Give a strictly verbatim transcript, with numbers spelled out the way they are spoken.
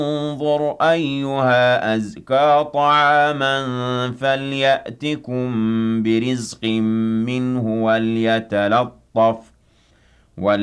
انظُرْ أَيُّهَا أَزْكَىٰ طَعَامًا فَلْيَأْتِكُم بِرِزْقٍ مِّنْهُ وَلْيَتَلَطَّفْ